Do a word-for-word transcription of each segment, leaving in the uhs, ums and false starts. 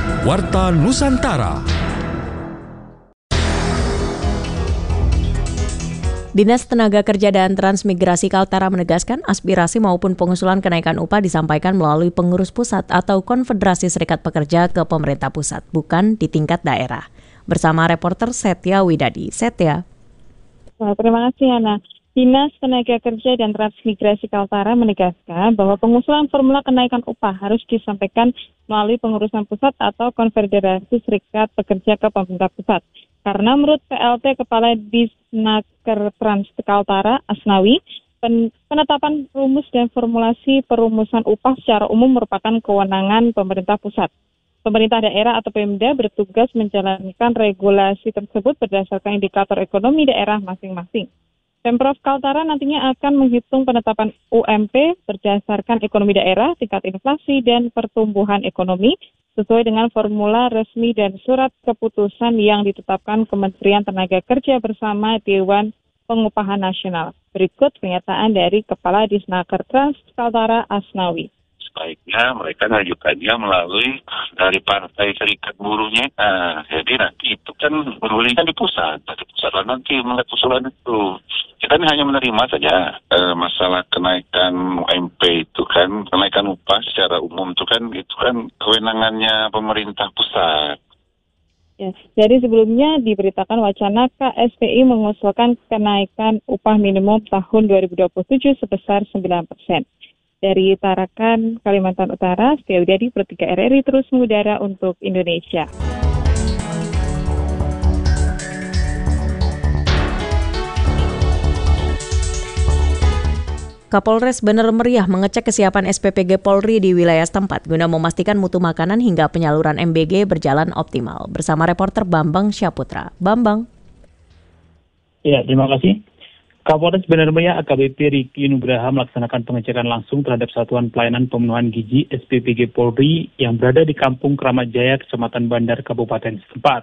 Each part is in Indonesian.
Warta Nusantara. Dinas Tenaga Kerja dan Transmigrasi Kaltara menegaskan aspirasi maupun pengusulan kenaikan upah disampaikan melalui pengurus pusat atau Konfederasi Serikat Pekerja ke pemerintah pusat, bukan di tingkat daerah. Bersama reporter Setia Widadi. Setia. Nah, terima kasih, Ana. Dinas Tenaga Kerja dan Transmigrasi Kaltara menegaskan bahwa pengusulan formula kenaikan upah harus disampaikan melalui pengurusan pusat atau Konfederasi Serikat Pekerja ke pemerintah pusat. Karena menurut P L T Kepala Disnaker Trans Kaltara, Asnawi, pen- penetapan rumus dan formulasi perumusan upah secara umum merupakan kewenangan pemerintah pusat. Pemerintah daerah atau Pemda bertugas menjalankan regulasi tersebut berdasarkan indikator ekonomi daerah masing-masing. Pemprov Kaltara nantinya akan menghitung penetapan U M P berdasarkan ekonomi daerah, tingkat inflasi, dan pertumbuhan ekonomi sesuai dengan formula resmi dan surat keputusan yang ditetapkan Kementerian Tenaga Kerja bersama Dewan Pengupahan Nasional. Berikut pernyataan dari Kepala Disnaker Trans Kaltara, Asnawi. Sebaiknya mereka mengajukannya melalui dari partai serikat buruhnya. Nah, jadi nanti itu kan bergulingkan di pusat. Di pusat lah nanti melihat usulan itu. Kita ini hanya menerima saja eh, masalah kenaikan U M P itu kan, kenaikan upah secara umum itu kan, itu kan kewenangannya pemerintah pusat. Ya, jadi sebelumnya diberitakan wacana K S P I mengusulkan kenaikan upah minimum tahun dua ribu dua puluh tujuh sebesar sembilan persen. Dari Tarakan, Kalimantan Utara, Setia Widadi, Pro tiga R R I terus mengudara untuk Indonesia. Kapolres Bener Meriah mengecek kesiapan S P P G Polri di wilayah setempat guna memastikan mutu makanan hingga penyaluran M B G berjalan optimal. Bersama reporter Bambang Syaputra. Bambang. Ya, terima kasih. Kapolres Bener Meriah A K B P Riki Nugraha melaksanakan pengecekan langsung terhadap Satuan Pelayanan Pemenuhan Gizi S P P G Polri yang berada di Kampung Kramat Jaya, Kecamatan Bandar, Kabupaten setempat.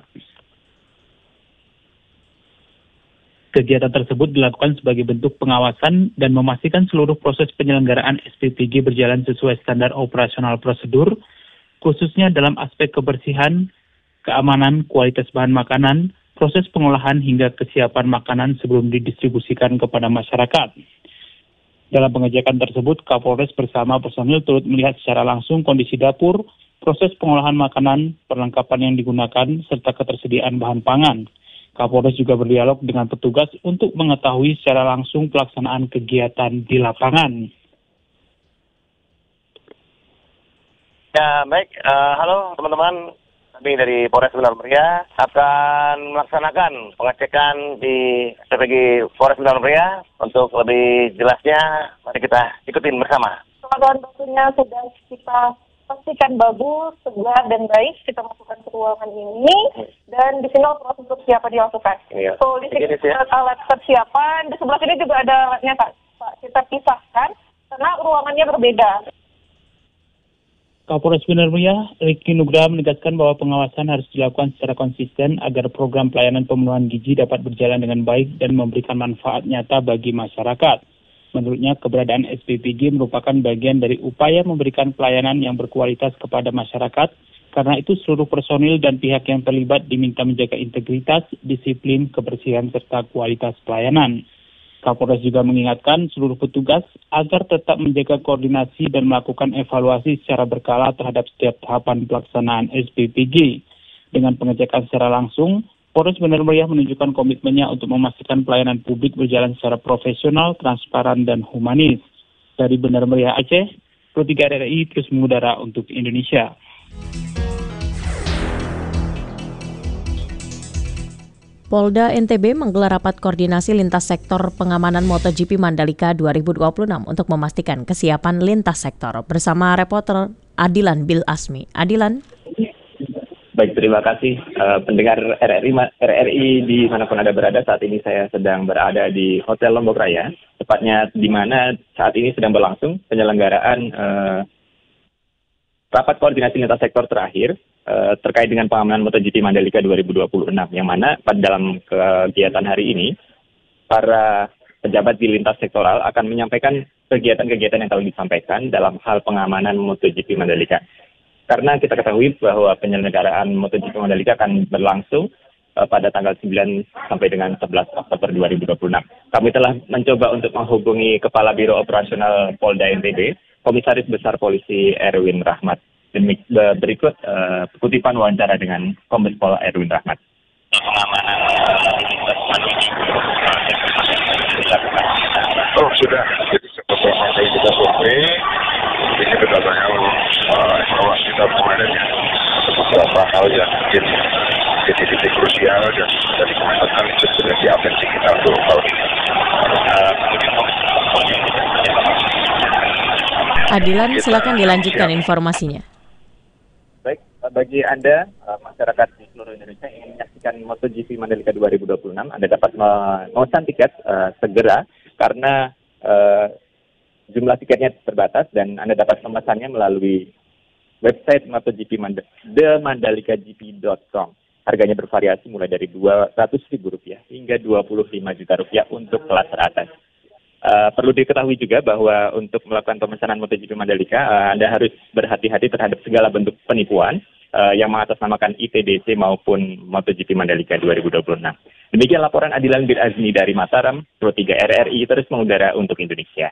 Kegiatan tersebut dilakukan sebagai bentuk pengawasan dan memastikan seluruh proses penyelenggaraan S P P G berjalan sesuai standar operasional prosedur, khususnya dalam aspek kebersihan, keamanan, kualitas bahan makanan, proses pengolahan hingga kesiapan makanan sebelum didistribusikan kepada masyarakat. Dalam pengecekan tersebut, Kapolres bersama personil turut melihat secara langsung kondisi dapur, proses pengolahan makanan, perlengkapan yang digunakan, serta ketersediaan bahan pangan. Kapolres juga berdialog dengan petugas untuk mengetahui secara langsung pelaksanaan kegiatan di lapangan. Ya, baik. Uh, halo teman-teman. Kami dari Polres Bener Meriah akan melaksanakan pengecekan di S P P G Polres Bener Meriah. Untuk lebih jelasnya, mari kita ikutin bersama. Bahan bakunya sudah kita pastikan bagus, segar, dan baik. Kita masukkan ke ruangan ini, dan di sini proses persiapan dilakukan. Iya. So, di sini ya. alat persiapan, di sebelah sini juga ada alatnya, Pak. Kita pisahkan, karena ruangannya berbeda. Kapolres Bener Meriah, Riki Nugraha menegaskan bahwa pengawasan harus dilakukan secara konsisten agar program pelayanan pemenuhan gizi dapat berjalan dengan baik dan memberikan manfaat nyata bagi masyarakat. Menurutnya, keberadaan S P P G merupakan bagian dari upaya memberikan pelayanan yang berkualitas kepada masyarakat. Karena itu, seluruh personil dan pihak yang terlibat diminta menjaga integritas, disiplin, kebersihan, serta kualitas pelayanan. Kapolres juga mengingatkan seluruh petugas agar tetap menjaga koordinasi dan melakukan evaluasi secara berkala terhadap setiap tahapan pelaksanaan S P P G. Dengan pengecekan secara langsung, Polres Bener Meriah menunjukkan komitmennya untuk memastikan pelayanan publik berjalan secara profesional, transparan, dan humanis. Dari Bener Meriah Aceh, Pro tiga R R I terus mengudara untuk Indonesia. Polda N T B menggelar rapat koordinasi lintas sektor pengamanan MotoGP Mandalika dua ribu dua puluh enam untuk memastikan kesiapan lintas sektor. Bersama reporter Adilan Bil Asmi. Adilan. Baik, terima kasih uh, pendengar R R I, R R I dimanapun Anda berada. Saat ini saya sedang berada di Hotel Lombok Raya, tepatnya di mana saat ini sedang berlangsung penyelenggaraan uh, rapat koordinasi lintas sektor terakhir uh, terkait dengan pengamanan MotoGP Mandalika dua ribu dua puluh enam, yang mana pada dalam kegiatan hari ini para pejabat di lintas sektoral akan menyampaikan kegiatan-kegiatan yang telah disampaikan dalam hal pengamanan MotoGP Mandalika. Karena kita ketahui bahwa penyelenggaraan MotoGP Mandalika akan berlangsung uh, pada tanggal sembilan sampai dengan sebelas Oktober dua ribu dua puluh enam. Kami telah mencoba untuk menghubungi Kepala Biro Operasional Polda N T B, Komisaris Besar Polisi Erwin Rahmat. Demik, berikut uh, kutipan wawancara dengan Kombes Pol Erwin Rahmat. Oh sudah, jadi beberapa kali kita survei, ini berdasarkan uh, evaluasi kita kemarin ya, beberapa hal yang mungkin titik-titik krusial dan dari kemacetan itu sudah diatensi kita untuk tahun ini. Adilan, silakan dilanjutkan informasinya. Baik, bagi Anda, uh, masyarakat di seluruh Indonesia yang ingin menyaksikan MotoGP Mandalika dua ribu dua puluh enam, Anda dapat memesan tiket uh, segera karena uh, jumlah tiketnya terbatas dan Anda dapat memesannya melalui website MotoGP Mand- the mandalika g p dot com. Harganya bervariasi mulai dari dua ratus ribu rupiah hingga dua puluh lima juta rupiah untuk kelas teratas. Uh, perlu diketahui juga bahwa untuk melakukan pemesanan MotoGP Mandalika, uh, Anda harus berhati-hati terhadap segala bentuk penipuan uh, yang mengatasnamakan I T D C maupun MotoGP Mandalika dua ribu dua puluh enam. Demikian laporan Adilan Bir Azmi dari Mataram, Pro tiga R R I terus mengudara untuk Indonesia.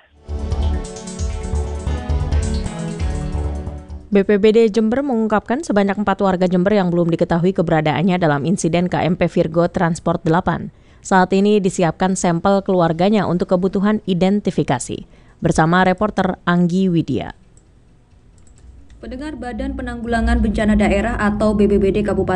B P B D Jember mengungkapkan sebanyak empat warga Jember yang belum diketahui keberadaannya dalam insiden K M P Virgo Transport delapan. Saat ini disiapkan sampel keluarganya untuk kebutuhan identifikasi. Bersama reporter Anggi Widya. Pendengar Badan Penanggulangan Bencana Daerah atau B P B D Kabupaten